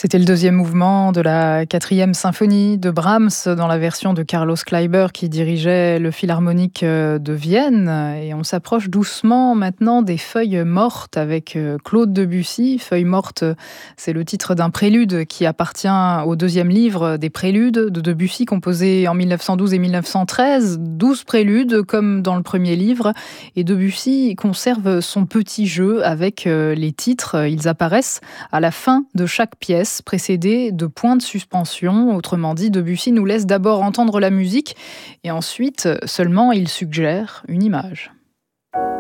C'était le deuxième mouvement de la quatrième symphonie de Brahms dans la version de Carlos Kleiber qui dirigeait le Philharmonique de Vienne. Et on s'approche doucement maintenant des feuilles mortes avec Claude Debussy. Feuilles mortes, c'est le titre d'un prélude qui appartient au deuxième livre des préludes de Debussy, composé en 1912 et 1913. 12 préludes comme dans le premier livre. Et Debussy conserve son petit jeu avec les titres. Ils apparaissent à la fin de chaque pièce, précédée de points de suspension. Autrement dit, Debussy nous laisse d'abord entendre la musique et ensuite seulement il suggère une image.